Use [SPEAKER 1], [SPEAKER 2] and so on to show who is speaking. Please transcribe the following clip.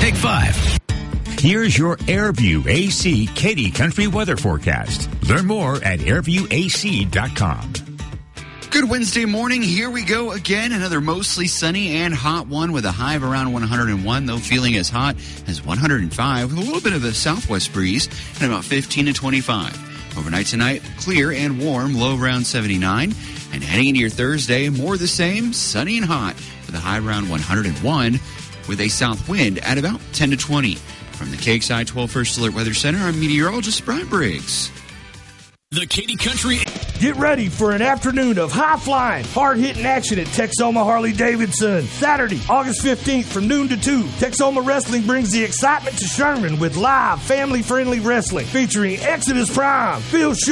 [SPEAKER 1] Take 5. Here's your Airview AC Katy Country weather forecast. Learn more at airviewac.com.
[SPEAKER 2] Good Wednesday morning. Here we go again. Another mostly sunny and hot one with a high of around 101, though feeling as hot as 105 with a little bit of a southwest breeze and about 15 to 25. Overnight tonight, clear and warm, low around 79. And heading into your Thursday, more the same, sunny and hot with a high around 101 with a south wind at about 10 to 20. From the KXI 12 First Alert Weather Center, I'm meteorologist Brian Briggs.
[SPEAKER 3] The Katy Country.
[SPEAKER 4] Get ready for an afternoon of high-flying, hard-hitting action at Texoma Harley-Davidson. Saturday, August 15th from noon to 2. Texoma Wrestling brings the excitement to Sherman with live, family-friendly wrestling featuring Exodus Prime, Phil Shaw,